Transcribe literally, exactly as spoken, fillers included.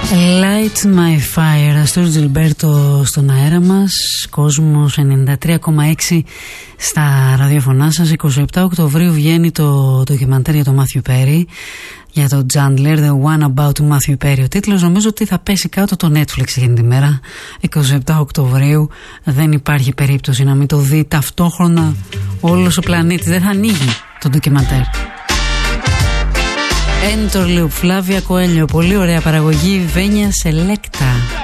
Light My Fire, Αστούρ Τζιλμπέρτο στον αέρα μας. Κόσμος ενενήντα τρία κόμμα έξι στα ραδιοφωνά σας. εικοστή εβδόμη Οκτωβρίου βγαίνει το ντοκιμαντέρ για τον Μάθιου Πέρι, για τον Chandler, The One About Matthew Perry. Ο τίτλος νομίζω ότι θα πέσει κάτω το Netflix για την ημέρα. εικοστή εβδόμη Οκτωβρίου. Δεν υπάρχει περίπτωση να μην το δει ταυτόχρονα. Όλος ο πλανήτης δεν θα ανοίγει το ντοκιμαντέρ. Έντορ Λιουπ, Φλάβια Κοέλιο, πολύ ωραία παραγωγή, Βένια Σελέκτα.